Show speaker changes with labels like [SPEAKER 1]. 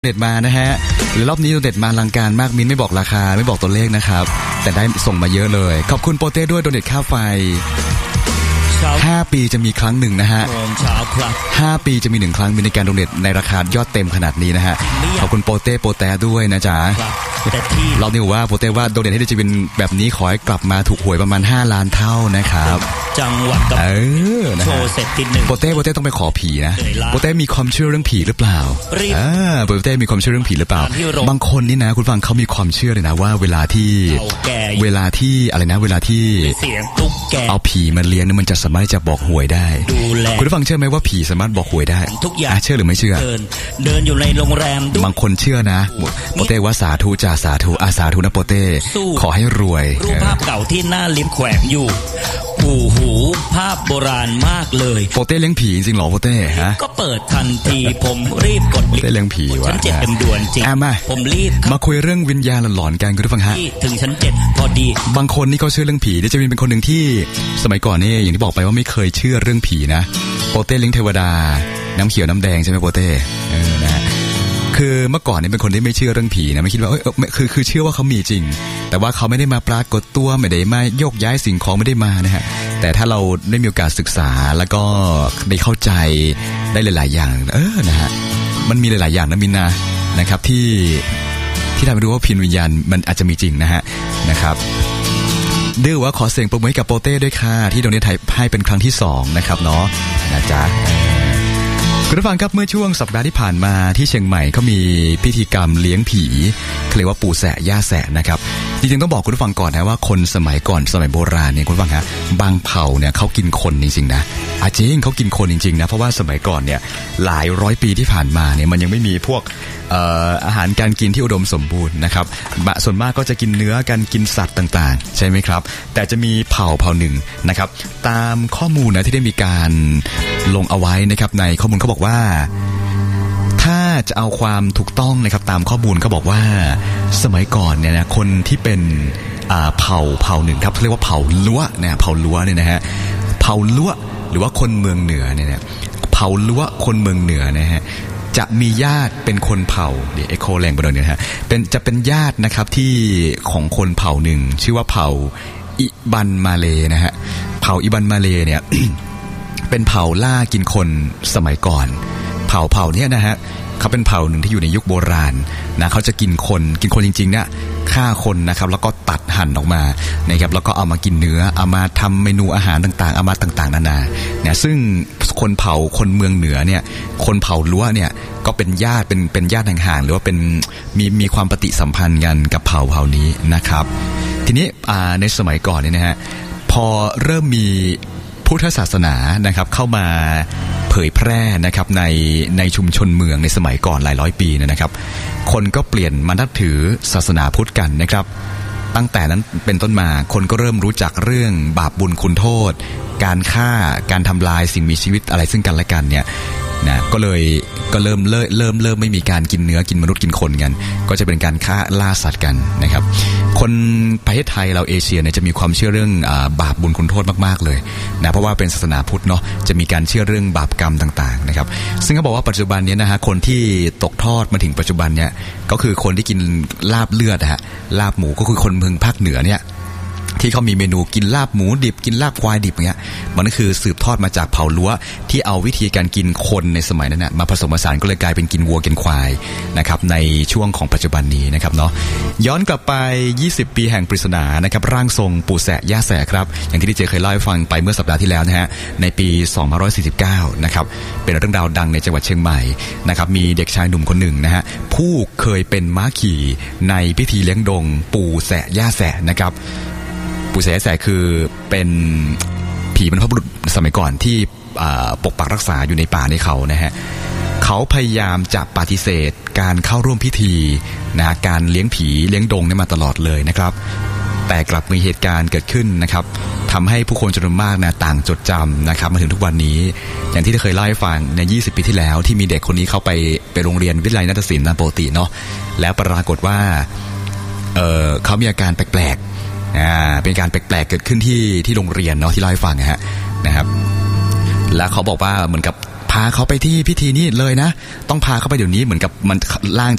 [SPEAKER 1] เด็ดมานะฮะรอบนี้เด็ดมาลังการมากมิ้นไม่บอกราคาไม่บอกตัวเลขนะครับแต่ได้ส่งมาเยอะเลยขอบคุณโปเต้ด้วยโดเนทค่าไฟ5 ปีจะมีครั้งหนึ่งนะฮะ5 ปีจะมี1ครั้งมีในการโดเนทในราคายอดเต็มขนาดนี้นะฮะขอบคุณโปเต้ด้วยนะจ๊ะเราเนี่ยว่าโปเต้ว่าโดเนทให้ได้จะเป็นแบบนี้ขอให้กลับมาถูกหวยประมาณ5 ล้านเท่านะครับ
[SPEAKER 2] จังหวัดกับโชว์เสร็จทีหนึ่ง
[SPEAKER 1] โปเต้ต้องไปขอผีนะโปเต้มีความเชื่อเรื่องผีหรือเปล่าโปเต้มีความเชื่อเรื่องผีหรือเปล่าบางคนนี่นะคุณฟังเขามีความเชื่อเลยนะว่าเวลาที่อะไรนะเวลาที่
[SPEAKER 2] เสียงตุ๊กแก
[SPEAKER 1] เอาผีมาเลี้ยงนี่มันจะสามารถจะบอกหวยได้คุณฟังเชื่อไหมว่าผีสามารถบอกหวยได้
[SPEAKER 2] ทุกอย่าง
[SPEAKER 1] เชื่อหรือไม่เชื่อ
[SPEAKER 2] เดินอยู่ในโรงแรม
[SPEAKER 1] บางคนเชื่อนะโปเต้ว่าสาธุจ่าสาธุสาธุนะโปเต้ขอให้รวย
[SPEAKER 2] รูปภาพเก่าที่หน้าลิฟต์แขวนอยู่หูภาพโบราณมากเลย
[SPEAKER 1] โปเต้เลี้ยงผีจริงหรอโปเต้ฮะ
[SPEAKER 2] ก็เปิดทันทีผมรีบกดลิฟต์
[SPEAKER 1] เลี้ยงผีวะ
[SPEAKER 2] ชั้น7เต็มด่วนจริงผมรีบ
[SPEAKER 1] มาคุยเรื่องวิญญาณหลอนๆกันคุณผู้ฟังฮะ
[SPEAKER 2] ถึงชั้น7พอดี
[SPEAKER 1] บางคนนี่เขาเชื่อเรื่องผีเดี๋ยวจะเป็นคนหนึ่งที่สมัยก่อนนี่อย่างที่บอกไปว่าไม่เคยเชื่อเรื่องผีนะโปเต้เลี้ยงเทวดาน้ำเขียวน้ำแดงใช่ไหมโปเต้นะคือเมื่อก่อนนี่เป็นคนที่ไม่เชื่อเรื่องผีนะไม่คิดว่าคือเชื่อว่าเขามีจริงแต่ว่าเขาไม่ได้มาปรากฏตัวไม่ได้มาโยกย้ายสิ่งของไม่ได้มานะฮะแต่ถ้าเราได้มีโอกาสศึกษาแล้วก็ได้เข้าใจได้หลายๆอย่างนะฮะมันมีหลายๆอย่างนะมินนะครับที่ทำให้รู้ว่าพินวิญญาณมันอาจจะมีจริงนะครับดื้อว่าขอเสียงปรบมือให้กับโปเต้ด้วยค่ะที่โดเนทให้เป็นครั้งที่2นะครับเนาะนะจ๊ะคุณผู้ฟังครับเมื่อช่วงสัปดาห์ที่ผ่านมาที่เชียงใหม่เขามีพิธีกรรมเลี้ยงผีเรียกว่าปู่แสะย่าแสะนะครับจริงๆต้องบอกคุณผู้ฟังก่อนนะว่าคนสมัยก่อนสมัยโบราณเนี่ยคุณผู้ฟังฮะบางเผ่าเนี่ยเขากินคนจริงๆนะจริงเขากินคนจริงๆนะเพราะว่าสมัยก่อนเนี่ยหลายร้อยปีที่ผ่านมาเนี่ยมันยังไม่มีพวกอาหารการกินที่อุดมสมบูรณ์นะครับส่วนมากก็จะกินเนื้อกันกินสัตว์ต่างๆใช่ไหมครับแต่จะมีเผ่าหนึ่งนะครับตามข้อมูลนะที่ได้มีการลงเอาไว้นะครับในข้อมูลเขาบอกว่าถ้าจะเอาความถูกต้องนะครับตามข้อมูลเขาบอกว่าสมัยก่อนเนี่ยนะคนที่เป็นเผ่าหนึ่งครับเรียกว่าเผ่าล้วนะเผ่าล้วเนี่ยนะฮะเผ่าล้วหรือว่าคนเมืองเหนือเนี่ยเผ่าล้วคนเมืองเหนือนะฮะจะมีญาติเป็นคนเผ่าเดี๋ยวเอโคแรงไปหน่อยนะฮะจะเป็นญาตินะครับที่ของคนเผ่าหนึ่งชื่อว่าเผ่าอิบันมาเลนะฮะเผ่าอิบันมาเลเนี่ย เป็นเผ่าล่ากินคนสมัยก่อนเผ่าเนี่ยนะฮะเขาเป็นเผ่าหนึ่งที่อยู่ในยุคโบราณนะเขาจะกินคนจริงๆเนี่ยฆ่าคนนะครับแล้วก็ตัดหั่นออกมานะครับแล้วก็เอามากินเนื้อเอามาทำเมนูอาหารต่างๆเอามาต่างๆนานาเนี่ยซึ่งคนเมืองเหนือเนี่ยคนเผ่าล้วเนี่ยก็เป็นญาติเป็นญาติห่างๆหรือว่าเป็นมีความปฏิสัมพันธ์กันกับเผ่านี้นะครับทีนี้ในสมัยก่อนเนี่ยนะฮะพอเริ่มมีพุทธศาสนานะครับเข้ามาเผยแพร่นะครับในชุมชนเมืองในสมัยก่อนหลายร้อยปีนะครับคนก็เปลี่ยนมานับถือศาสนาพุทธกันนะครับตั้งแต่นั้นเป็นต้นมาคนก็เริ่มรู้จักเรื่องบาปบุญคุณโทษการฆ่าการทำลายสิ่งมีชีวิตอะไรซึ่งกันและกันเนี่ยนะก็เริ่มไม่มีการกินเนื้อกินมนุษย์กินคนกันก็จะเป็นการฆ่าล่าสัตว์กันนะครับคนประเทศไทยเราเอเชียเนี่ยจะมีความเชื่อเรื่องบาปบุญคุณโทษมากๆเลยนะเพราะว่าเป็นศาสนาพุทธเนาะจะมีการเชื่อเรื่องบาปกรรมต่างๆนะครับซึ่งเขาบอกว่าปัจจุบันนี้นะฮะคนที่ตกทอดมาถึงปัจจุบันเนี่ยก็คือคนที่กินลาบเลือดฮะลาบหมูก็คือคนเมืองภาคเหนือเนี่ยที่เขามีเมนูกินลาบหมูดิบกินลาบควายดิบอย่างเงี้ยมันก็คือสืบทอดมาจากเผ่าล้วที่เอาวิธีการกินคนในสมัยนั้นนะมาผสมผสานก็เลยกลายเป็นกินวัวกินควายนะครับในช่วงของปัจจุบันนี้นะครับเนาะย้อนกลับไป20ปีแห่งปริศนานะครับร่างทรงปู่แสะย่าแสะครับอย่างที่ดีเจเคยเล่าให้ฟังไปเมื่อสัปดาห์ที่แล้วนะฮะในปี2549นะครับเป็นเรื่องราวดังในจังหวัดเชียงใหม่นะครับมีเด็กชายหนุ่มคนหนึ่งนะฮะผู้เคยเป็นม้าขี่ในพิธีเลี้ยงดงปู่แสะย่าแสะนะครับปู่แสะย่าแสะคือเป็นผีบรรพบุรุษสมัยก่อนที่ปกปักรักษาอยู่ในป่าในเขานะฮะเขาพยายามจะปฏิเสธการเข้าร่วมพิธีนะการเลี้ยงผีเลี้ยงดงเนี่ยมาตลอดเลยนะครับแต่กลับมีเหตุการณ์เกิดขึ้นนะครับทำให้ผู้คนจำนวนมากนะต่างจดจำนะครับมาถึงทุกวันนี้อย่างที่เคยเล่าให้ฟังใน20ปีที่แล้วที่มีเด็กคนนี้เข้าไปโรงเรียนวิทยาลัยนาฏศิลป์ตามปกติเนาะแล้วปรากฏว่าเขามีอาการแปลกเป็นการแปลกๆเกิดขึ้นที่โรงเรียนเนาะที่เล่าให้ฟังนะครับแล้วเขาบอกว่าเหมือนกับพาเขาไปที่พิธีนี้เลยนะต้องพาเขาไปเดี๋ยวนี้เหมือนกับมันร่าง